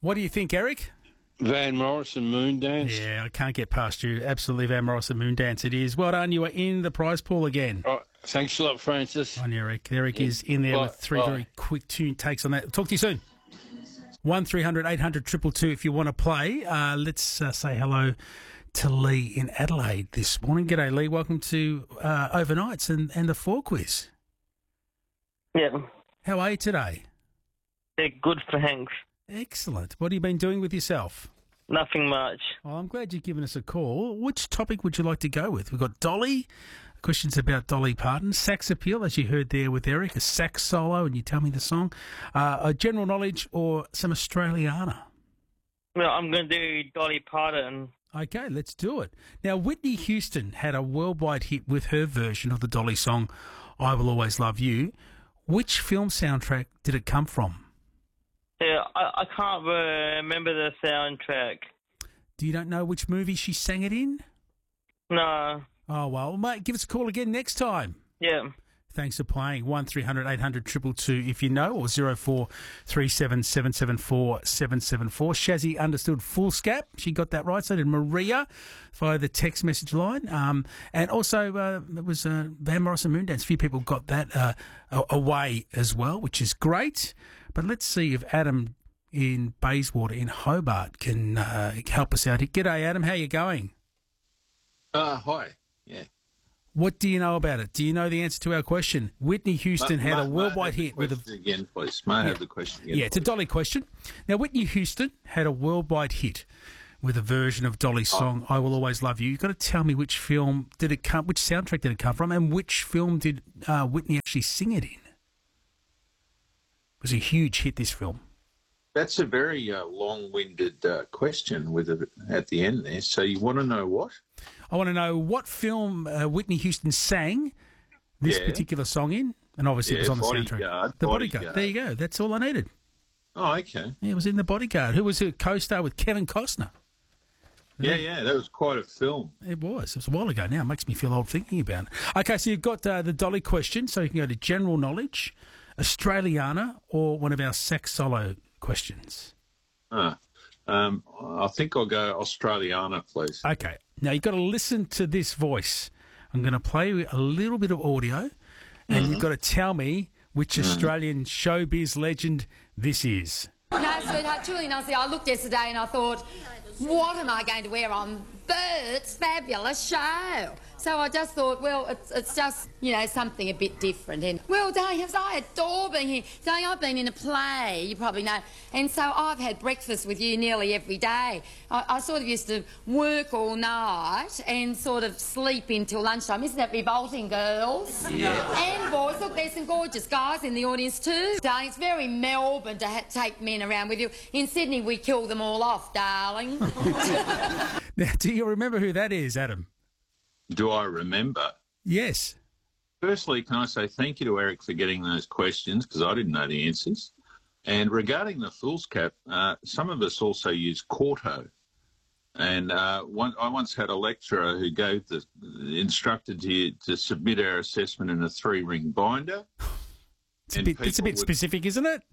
What do you think, Eric? Van Morrison, Moondance. Yeah, I can't get past you. Absolutely, Van Morrison, Moondance it is. Well done, you are in the prize pool again. Oh, thanks a lot, Francis. On Eric. Eric is in there with three very quick tune takes on that. Talk to you soon. 1300 800 222 if you want to play. Let's say hello to Lee in Adelaide this morning. G'day, Lee. Welcome to Overnights and the 4 quiz. Yeah. How are you today? Yeah, good, thanks. Excellent. What have you been doing with yourself? Nothing much. Well, I'm glad you've given us a call. Which topic would you like to go with? We've got Dolly, questions about Dolly Parton, sax appeal, as you heard there with Eric, a sax solo, and you tell me the song, a general knowledge, or some Australiana. Well, I'm going to do Dolly Parton. Okay, let's do it. Now, Whitney Houston had a worldwide hit with her version of the Dolly song, I Will Always Love You. Which film soundtrack did it come from? Yeah, I can't remember the soundtrack. You don't know which movie she sang it in? No. Oh, well, mate, give us a call again next time. Yeah. Thanks for playing. 1300 800 222 if you know, or 0437 774 774. Shazzy understood full scap. She got that right. So did Maria via the text message line. And also, it was Van Morrison, Moondance. A few people got that away as well, which is great. But let's see if Adam in Bayswater in Hobart can help us out. G'day, Adam. How you going? Hi. Yeah. What do you know about it? Do you know the answer to our question? Whitney Houston had a worldwide hit with a... Again, please. May I have the question again? Yeah, it's a Dolly question. Now, Whitney Houston had a worldwide hit with a version of Dolly's song, I Will Always Love You. You've got to tell me which film did it come, which soundtrack did it come from, and which film did Whitney actually sing it in? It was a huge hit, this film. That's a very long-winded question with at the end there. So you want to know what? I want to know what film Whitney Houston sang this particular song in, and obviously it was on the soundtrack. The Bodyguard. There you go. That's all I needed. Oh, okay. Yeah, it was in The Bodyguard. Who was a co-star with Kevin Costner? Yeah, that was quite a film. It was. It was a while ago now. It makes me feel old thinking about it. Okay, so you've got the Dolly question, so you can go to general knowledge, Australiana, or one of our sax solo questions. I think I'll go Australiana, please. Okay. Now, you've got to listen to this voice. I'm going to play a little bit of audio, and you've got to tell me which Australian showbiz legend this is. No, sweetheart, truly and honestly, I looked yesterday and I thought, what am I going to wear on Bert's fabulous show? So I just thought, well, it's just, something a bit different. And, well, Dave, I adore being here. Dave, I've been in a play, you probably know, and so I've had breakfast with you nearly every day. I sort of used to work all night and sort of sleep until lunchtime. Isn't that revolting, girls? Yeah. And boys, look, there's some gorgeous guys in the audience too. Darling, it's very Melbourne to take men around with you. In Sydney, we kill them all off, darling. Now, do you remember who that is, Adam? Do I remember? Yes. Firstly, can I say thank you to Eric for getting those questions, because I didn't know the answers. And regarding the fool's cap, some of us also use Quarto. And I once had a lecturer who gave instructed to submit our assessment in a 3-ring binder. It's a bit specific, isn't it?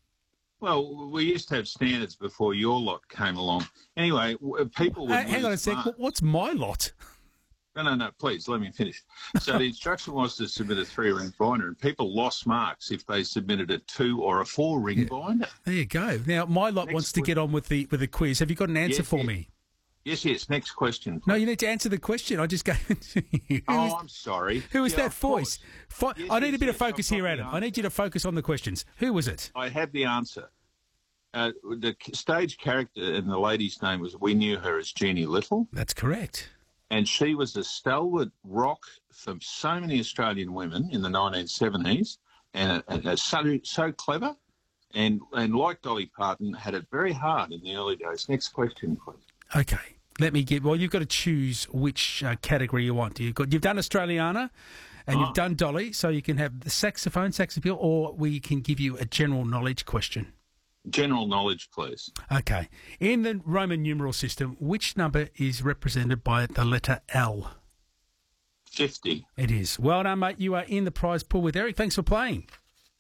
Well, we used to have standards before your lot came along. Anyway, people would hang on a sec. What's my lot? No, please, let me finish. So the instruction was to submit a 3-ring binder, and people lost marks if they submitted a 2 or a 4-ring binder. There you go. Now, my lot wants to get on with the quiz. Have you got an answer for me? Yes. Next question, please. No, you need to answer the question. I just gave it to you. I'm sorry. Who was that voice? I need a bit of focus here, Adam. I need you to focus on the questions. Who was it? I have the answer. The stage character and the lady's name was, we knew her as Jeannie Little. That's correct. And she was a stalwart rock for so many Australian women in the 1970s, and so clever, and like Dolly Parton, had it very hard in the early days. Next question, please. Okay. You've got to choose which category you want. You've done Australiana and you've done Dolly, so you can have the sax appeal, or we can give you a general knowledge question. General knowledge, please. Okay. In the Roman numeral system, which number is represented by the letter L? 50. It is. Well done, mate. You are in the prize pool with Eric. Thanks for playing.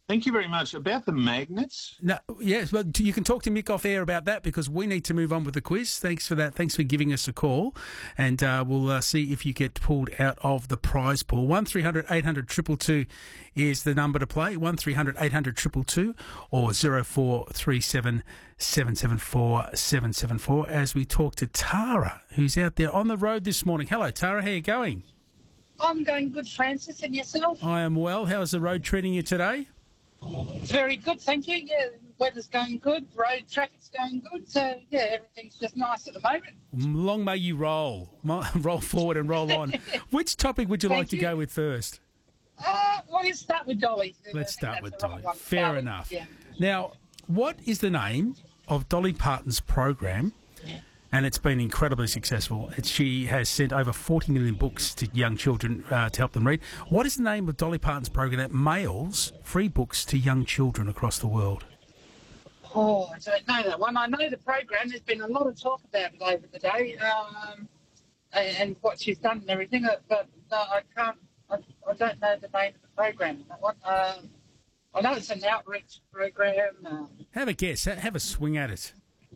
Thank you very much. About the magnets, No, yes, well, you can talk to Mick off air about that because we need to move on with the quiz. Thanks for that. Thanks for giving us a call, and we'll see if you get pulled out of the prize pool. 1300 800 222 is the number to play. 1300 800 222 or 0437 774 774. As we talk to Tara, who's out there on the road this morning. Hello, Tara. How are you going? I'm going good, Francis, and yourself? I am well. How's the road treating you today? Very good, thank you. Yeah, weather's going good, road traffic's going good, so yeah, everything's just nice at the moment. Long may you roll. Roll forward and roll on. Which topic would you like to go with first? Well, let's start with Dolly. Let's I think start with that's the right Dolly. one. Fair Dolly, enough. Yeah. Now, what is the name of Dolly Parton's program? And it's been incredibly successful. She has sent over 40 million books to young children to help them read. What is the name of Dolly Parton's program that mails free books to young children across the world? Oh, I don't know that one. I know the program. There's been a lot of talk about it over the day, and what she's done and everything. But no, I can't. I don't know the name of the program. That one. I know it's an outreach program. Have a guess. Have a swing at it.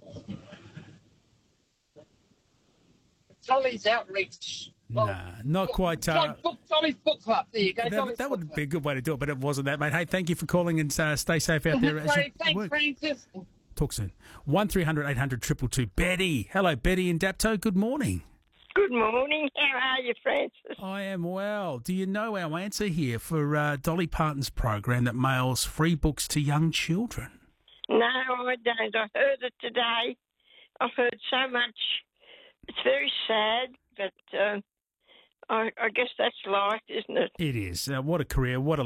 Dolly's outreach. Nah, not quite. Dolly's book club. There you go. That would be a good way to do it, but it wasn't that, mate. Hey, thank you for calling and stay safe out there. Great, thanks, Francis. Talk soon. 1300 800 222. Betty. Hello, Betty in Dapto. Good morning. Good morning. How are you, Francis? I am well. Do you know our answer here for Dolly Parton's program that mails free books to young children? No, I don't. I heard it today. I've heard so much. It's very sad, but I guess that's life, isn't it? It is. What a career. What a